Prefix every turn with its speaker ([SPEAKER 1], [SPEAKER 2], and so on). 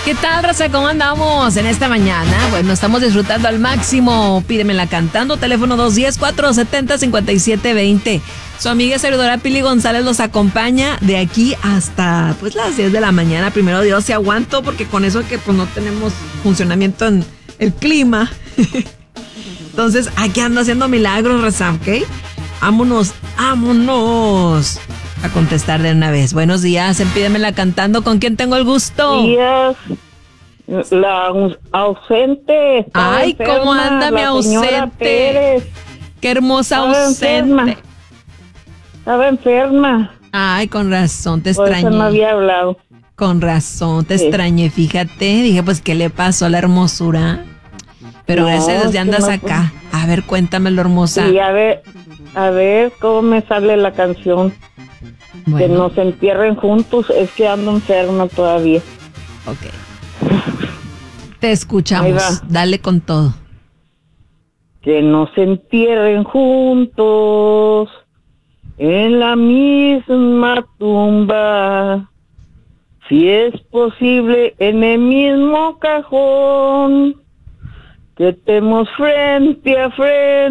[SPEAKER 1] ¿Qué tal, raza? ¿Cómo andamos en esta mañana? Bueno, estamos disfrutando al máximo. Pídemela cantando, teléfono 210-470-5720. Su amiga y servidora Pili González los acompaña de aquí hasta pues las 10 de la mañana. Primero Dios, si aguanto, porque con eso que pues no tenemos funcionamiento en el clima. Entonces, aquí ando haciendo milagros, raza, ¿ok? Vámonos a contestar de una vez. Buenos días, Pídemela cantando. ¿Con quién tengo el gusto?
[SPEAKER 2] Días, la ausente.
[SPEAKER 1] Ay,
[SPEAKER 2] enferma,
[SPEAKER 1] ¿cómo anda mi ausente?
[SPEAKER 2] Pérez.
[SPEAKER 1] Qué hermosa ausente.
[SPEAKER 2] Estaba enferma.
[SPEAKER 1] Ay, con razón, te
[SPEAKER 2] Por
[SPEAKER 1] extrañé.
[SPEAKER 2] eso no había hablado.
[SPEAKER 1] Con razón, te extrañé, fíjate. Dije, pues, ¿qué le pasó a la hermosura? Pero
[SPEAKER 2] No,
[SPEAKER 1] gracias, desde andas
[SPEAKER 2] no,
[SPEAKER 1] acá. A ver, cuéntamelo, hermosa.
[SPEAKER 2] Y a ver cómo me sale la canción.
[SPEAKER 1] Bueno,
[SPEAKER 2] Que nos entierren juntos. Es que ando enferma todavía.
[SPEAKER 1] ok. Te
[SPEAKER 2] Ahí
[SPEAKER 1] escuchamos.
[SPEAKER 2] va.
[SPEAKER 1] Dale con todo.
[SPEAKER 2] Que nos entierren juntos en la misma tumba. Si es posible, en el mismo cajón. Que estemos frente a frente.